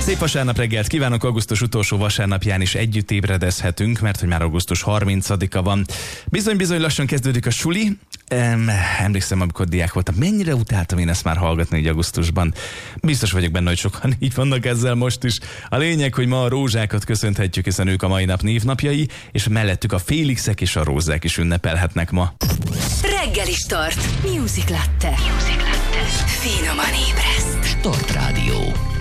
Szép vasárnap reggelt kívánok, augusztus utolsó vasárnapján is együtt ébredezhetünk, mert hogy már augusztus 30-a van. Bizony lassan kezdődik a suli. Emlékszem, amikor diák voltam, mennyire utáltam én ezt már hallgatni így augusztusban. Biztos vagyok benne, hogy sokan így vannak ezzel most is. A lényeg, hogy ma a rózsákat köszönhetjük, hiszen ők a mai nap névnapjai, és mellettük a Félixek és a Rózák is ünnepelhetnek ma. Reggeli Start. Music Latte. Finoman ébreszt. Start Rádió.